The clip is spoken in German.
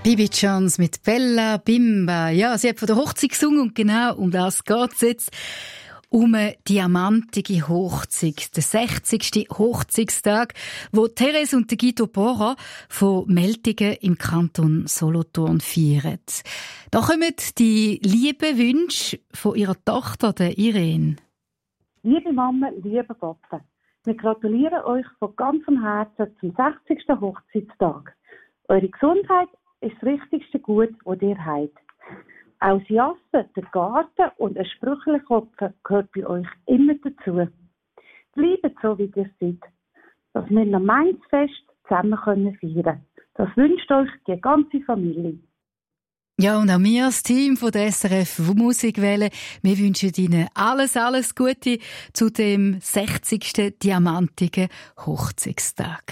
Bibi Chance mit Bella Bimba. Ja, sie hat von der Hochzeit gesungen und genau um das geht's jetzt. Um eine diamantige Hochzeit, der 60. Hochzeitstag, wo Therese und Guido Bora von Meltingen im Kanton Solothurn feiern. Da kommen die lieben Wünsche von ihrer Tochter, der Irene. Liebe Mama, lieber Papa, wir gratulieren euch von ganzem Herzen zum 60. Hochzeitstag. Eure Gesundheit ist das wichtigste Gut, das ihr habt. Auch das Jassen, der Garten und ein Sprüchelkopf gehört bei euch immer dazu. Bleibt so, wie ihr seid, dass wir noch manches Fest zusammen feiern können. Das wünscht euch die ganze Familie. Ja, und auch wir als Team von der SRF Musikwelle, wir wünschen Ihnen alles Gute zu dem 60. diamantigen Hochzeitstag.